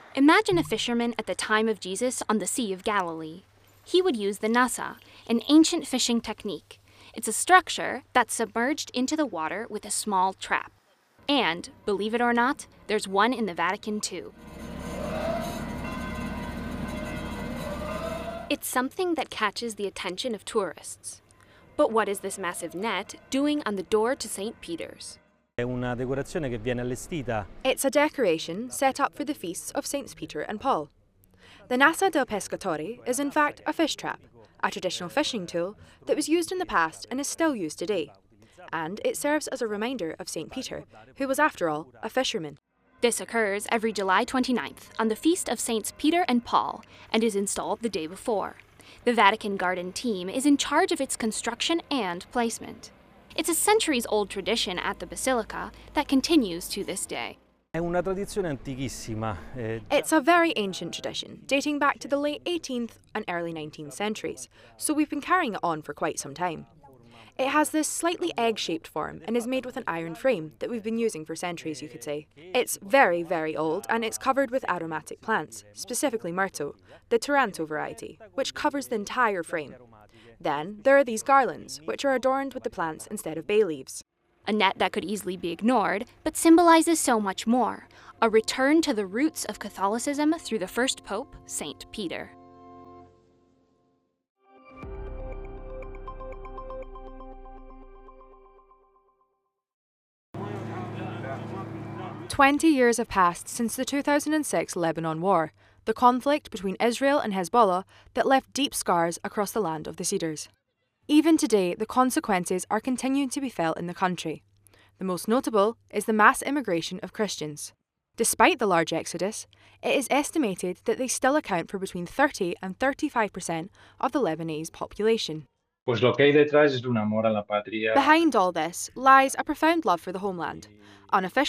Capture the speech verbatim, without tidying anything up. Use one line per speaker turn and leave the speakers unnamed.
Imagine a fisherman at the time of Jesus on the Sea of Galilee. He would use the nasa, an ancient fishing technique. It's a structure that's submerged into the water with a small trap. And, believe it or not, there's one in the Vatican too. It's something that catches the attention of tourists. But what is this massive net doing on the door to Saint Peter's?
È una decorazione che viene allestita.
It's a decoration set up for the feasts of Saints Peter and Paul. The Nasa del Pescatore is in fact a fish trap, a traditional fishing tool that was used in the past and is still used today. And it serves as a reminder of Saint Peter, who was after all a fisherman.
This occurs every July twenty-ninth on the feast of Saints Peter and Paul and is installed the day before. The Vatican Garden team is in charge of its construction and placement. It's a centuries-old tradition at the Basilica that continues to this day.
È una tradizione antichissima. eh,
It's a very ancient tradition, dating back to the late eighteenth and early nineteenth centuries, so we've been carrying it on for quite some time. It has this slightly egg-shaped form and is made with an iron frame that we've been using for centuries, you could say. It's very, very old and it's covered with aromatic plants, specifically myrtle, the Taranto variety, which covers the entire frame. Then there are these garlands, which are adorned with the plants instead of bay leaves.
A net that could easily be ignored, but symbolizes so much more. A return to the roots of Catholicism through the first pope, Saint Peter.
Twenty years have passed since the two thousand six Lebanon War, the conflict between Israel and Hezbollah that left deep scars across the land of the Cedars. Even today, the consequences are continuing to be felt in the country. The most notable is the mass immigration of Christians. Despite the large exodus, it is estimated that they still account for between thirty and thirty-five percent of the Lebanese population.
Pues lo que hay detrás es un amor a la patria.
Behind all this lies a profound love for the homeland. Unofficially,